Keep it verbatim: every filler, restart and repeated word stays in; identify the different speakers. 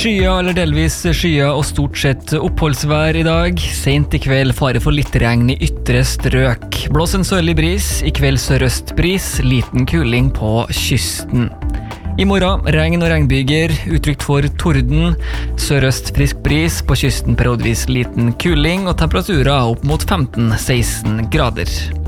Speaker 1: Skyer eller delvis skyer og stort sett oppholdsvær i dag. Sent i kveld fare for litt regn i ytre strøk. Blås en sørlig bris, i kveld sørøstbris, liten kuling på kysten. I morgen regn og regnbyger, utrygt for torden. Sørøst frisk bris, på kysten periodvis liten kuling og temperaturer opp mot femten til seksten grader.